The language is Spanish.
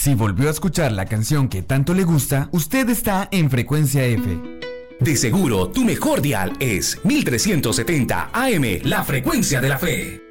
Si volvió a escuchar la canción que tanto le gusta, usted está en Frecuencia F. De seguro, tu mejor dial es 1370 AM, la frecuencia de la fe.